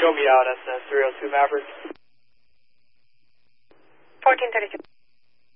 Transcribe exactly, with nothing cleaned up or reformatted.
Show me out S S three oh two Maverick. fourteen thirty-six.